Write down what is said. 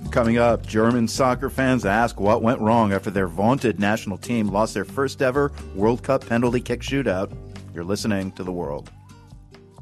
Coming up, German soccer fans ask what went wrong after their vaunted national team lost their first ever World Cup penalty kick shootout. You're listening to The World.